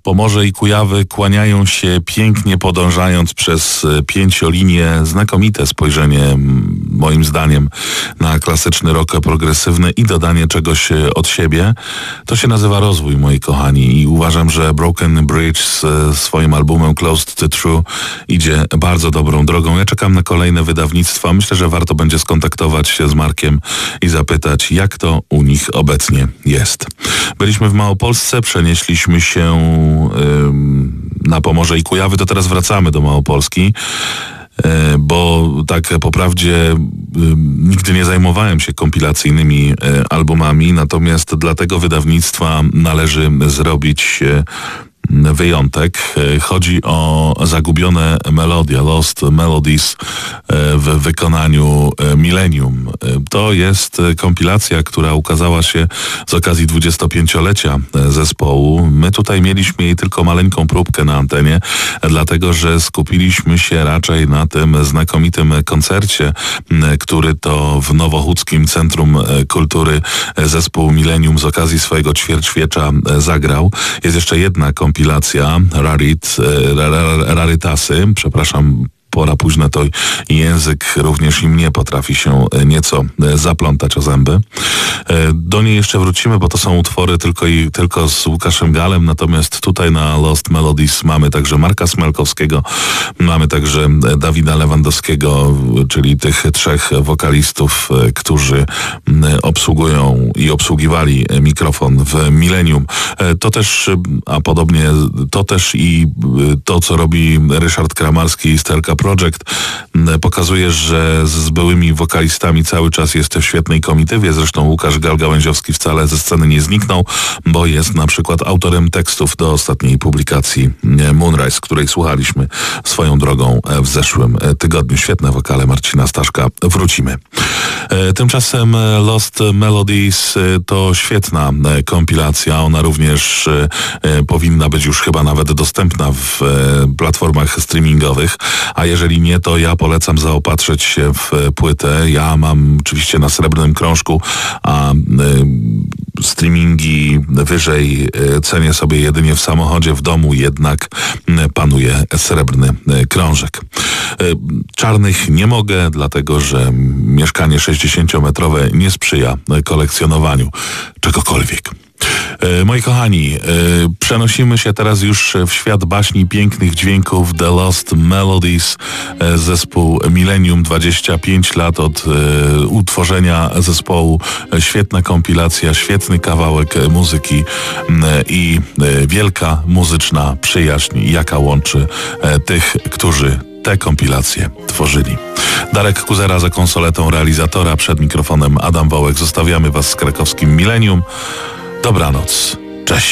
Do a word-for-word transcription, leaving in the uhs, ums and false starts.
Pomorze i Kujawy kłaniają się pięknie, podążając przez pięciolinię. Znakomite spojrzenie, moim zdaniem, na klasyczny rock progresywny i dodanie czegoś od siebie. To się nazywa rozwój, moi kochani, i uważam, że Broken Bridge z swoim albumem Close to True idzie bardzo dobrą drogą. Ja czekam na kolejne wydawnictwa. Myślę, że warto będzie skontaktować się z Markiem i zapytać, jak to u nich obecnie jest. Byliśmy w Małopolsce, przenieśliśmy się yy, na Pomorze i Kujawy, to teraz wracamy do Małopolski. Bo tak po prawdzie nigdy nie zajmowałem się kompilacyjnymi albumami, natomiast dla tego wydawnictwa należy zrobić wyjątek. Chodzi o Zagubione Melodie, Lost Melodies w wykonaniu Millennium. To jest kompilacja, która ukazała się z okazji dwudziestopięciolecia zespołu. My tutaj mieliśmy jej tylko maleńką próbkę na antenie, dlatego że skupiliśmy się raczej na tym znakomitym koncercie, który to w Nowochódzkim Centrum Kultury zespół Millennium z okazji swojego ćwierćwiecza zagrał. Jest jeszcze jedna kompilacja, Kompilacja Rarit, Rarytasy, przepraszam, pora późna, to język również i mnie potrafi się nieco zaplątać o zęby. Do niej jeszcze wrócimy, bo to są utwory tylko i tylko z Łukaszem Galem, natomiast tutaj na Lost Melodies mamy także Marka Smelkowskiego, mamy także Dawida Lewandowskiego, czyli tych trzech wokalistów, którzy obsługują i obsługiwali mikrofon w Millennium. To też, a podobnie, to też i to, co robi Ryszard Kramarski i Sterka Project, pokazuje, że z byłymi wokalistami cały czas jest w świetnej komitywie. Zresztą Łukasz Gal-Gałęziowski wcale ze sceny nie zniknął, bo jest na przykład autorem tekstów do ostatniej publikacji Moonrise, której słuchaliśmy swoją drogą w zeszłym tygodniu. Świetne wokale Marcina Staszka. Wrócimy. Tymczasem Lost Melodies to świetna kompilacja. Ona również powinna być już chyba nawet dostępna w platformach streamingowych, a jeżeli nie, to ja polecam zaopatrzyć się w płytę. Ja mam oczywiście na srebrnym krążku, a y, streamingi wyżej y, cenię sobie jedynie w samochodzie. W domu jednak y, panuje srebrny y, krążek. Y, czarnych nie mogę, dlatego że mieszkanie sześćdziesięciometrowe nie sprzyja kolekcjonowaniu czegokolwiek. Moi kochani, przenosimy się teraz już w świat baśni, pięknych dźwięków. The Lost Melodies, zespół Millennium, dwadzieścia pięć lat od utworzenia zespołu. Świetna kompilacja, świetny kawałek muzyki i wielka muzyczna przyjaźń, jaka łączy tych, którzy te kompilacje tworzyli. Darek Kuzera za konsoletą realizatora, przed mikrofonem Adam Wołek. Zostawiamy Was z krakowskim Millennium. Dobranoc.